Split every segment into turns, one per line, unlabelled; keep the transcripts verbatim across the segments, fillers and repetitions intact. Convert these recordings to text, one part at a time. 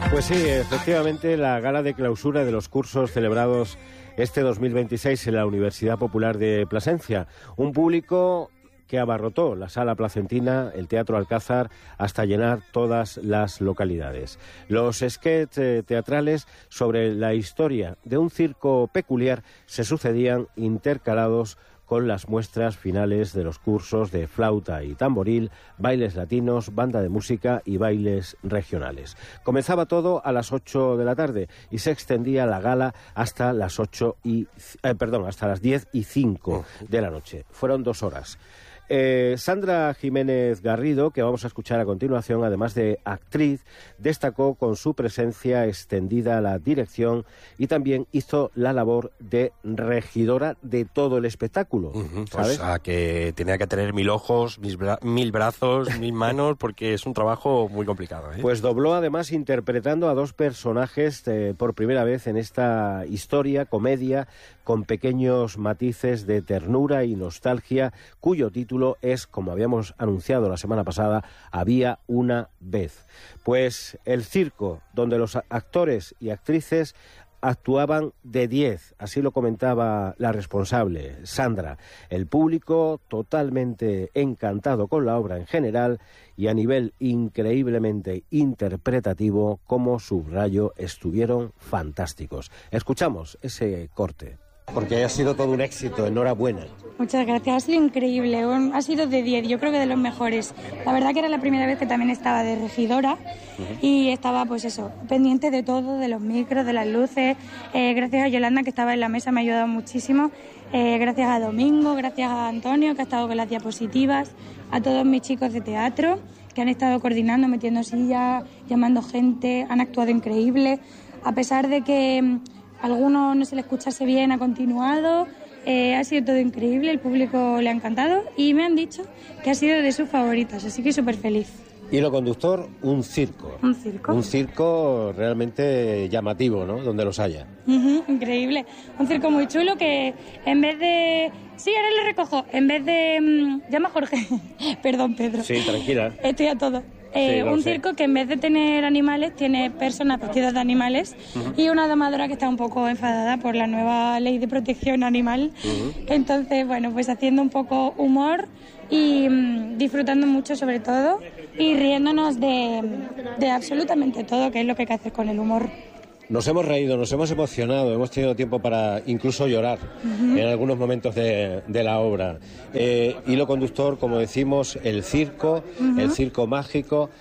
Pues sí, efectivamente, la gala de clausura de los cursos celebrados este dos mil veintiséis en la Universidad Popular de Plasencia. Un público que abarrotó la Sala Placentina, el Teatro Alcázar, hasta llenar todas las localidades. Los sketches eh, teatrales sobre la historia de un circo peculiar se sucedían intercalados con las muestras finales de los cursos de flauta y tamboril, bailes latinos, banda de música y bailes regionales. Comenzaba todo a las ocho de la tarde y se extendía la gala hasta las ocho y eh, perdón, hasta las diez y cinco de la noche. Fueron dos horas. Eh, Sandra Jiménez Garrido, que vamos a escuchar a continuación, además de actriz, destacó con su presencia extendida a la dirección y también hizo la labor de regidora de todo el espectáculo.
Uh-huh.
¿Sabes?
O sea, que tenía que tener mil ojos, mil, bra- mil brazos, mil manos, porque es un trabajo muy complicado, ¿eh?
Pues dobló además interpretando a dos personajes eh, por primera vez en esta historia, comedia, con pequeños matices de ternura y nostalgia, cuyo título es, como habíamos anunciado la semana pasada, Había una vez. Pues el circo, donde los actores y actrices actuaban de diez, así lo comentaba la responsable, Sandra. El público totalmente encantado con la obra en general y a nivel increíblemente interpretativo, como subrayo, estuvieron fantásticos. Escuchamos ese corte. Porque ha sido todo un éxito, enhorabuena.
Muchas gracias, ha sido increíble, un, ha sido de diez, yo creo que de los mejores. La verdad que era la primera vez que también estaba de regidora uh-huh. y estaba pues eso, pendiente de todo, de los micros, de las luces. Eh, gracias a Yolanda, que estaba en la mesa, me ha ayudado muchísimo. Eh, gracias a Domingo, gracias a Antonio, que ha estado con las diapositivas, a todos mis chicos de teatro, que han estado coordinando, metiendo sillas, llamando gente, han actuado increíble. A pesar de que a algunos no se le escuchase bien, ha continuado, eh, ha sido todo increíble, el público le ha encantado y me han dicho que ha sido de sus favoritas, así que súper feliz.
Y lo conductor, un circo.
Un circo.
Un circo realmente llamativo, ¿no? Donde los haya.
Uh-huh, increíble. Un circo muy chulo que en vez de... Sí, ahora lo recojo. En vez de... Um, llama Jorge. Perdón, Pedro.
Sí, tranquila.
Estoy a todo. Eh,
sí,
un
sé.
circo que en vez de tener animales tiene personas vestidas de animales uh-huh. y una domadora que está un poco enfadada por la nueva ley de protección animal. Uh-huh. Entonces, bueno, pues haciendo un poco humor y um, disfrutando mucho sobre todo y riéndonos de, de absolutamente todo, que es lo que hay que hacer con el humor.
Nos hemos reído, nos hemos emocionado, hemos tenido tiempo para incluso llorar uh-huh. en algunos momentos de, de la obra. Eh, hilo conductor, como decimos, el circo, uh-huh. el circo mágico.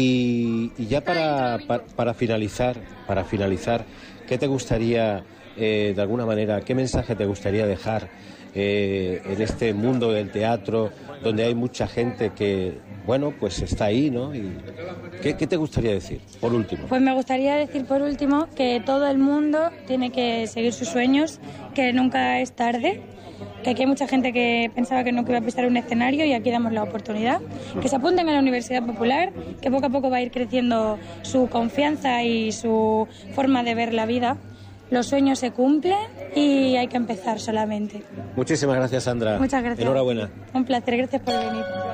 Y, y ya para, para, para finalizar, para finalizar, ¿qué te gustaría, eh, de alguna manera, qué mensaje te gustaría dejar eh, en este mundo del teatro, donde hay mucha gente que, bueno, pues está ahí, ¿no? Y ¿qué, qué te gustaría decir, por último?
Pues me gustaría decir, por último, que todo el mundo tiene que seguir sus sueños, que nunca es tarde, que aquí hay mucha gente que pensaba que no iba a pisar un escenario y aquí damos la oportunidad, que se apunten a la Universidad Popular, que poco a poco va a ir creciendo su confianza y su forma de ver la vida. Los sueños se cumplen y hay que empezar solamente.
Muchísimas gracias, Sandra.
Muchas gracias.
Enhorabuena.
Un placer, gracias por venir.